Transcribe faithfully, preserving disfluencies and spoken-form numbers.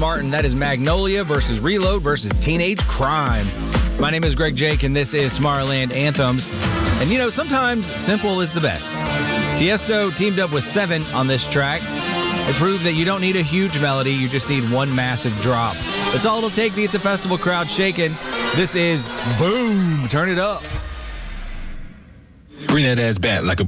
Martin. That is Magnolia versus Reload versus Teenage Crime. My name is Greg Jake, and this is Tomorrowland Anthems. And, you know, sometimes simple is the best. Tiesto teamed up with Seven on this track. It proved that you don't need a huge melody, you just need one massive drop. That's all it'll take to get the festival crowd shaking. This is Boom! Turn it up. Bring that ass back like a